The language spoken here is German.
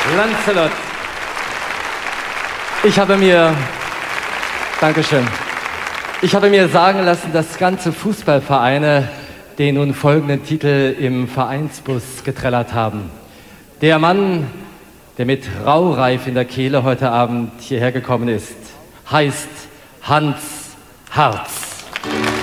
Lancelot. Dankeschön. Ich habe mir sagen lassen, dass ganze Fußballvereine den nun folgenden Titel im Vereinsbus getrellert haben. Der Mann, der mit Raureif in der Kehle heute Abend hierher gekommen ist, heißt Hans Hartz.